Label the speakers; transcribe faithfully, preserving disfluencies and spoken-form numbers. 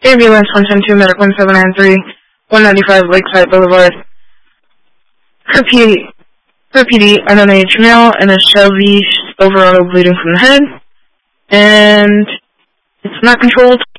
Speaker 1: Ambulance one ten two, Medic one seven nine three, one ninety-five Lakeside Boulevard. Her P D, her P D, unknown age male, and a Shelby over auto bleeding from the head. And it's not controlled.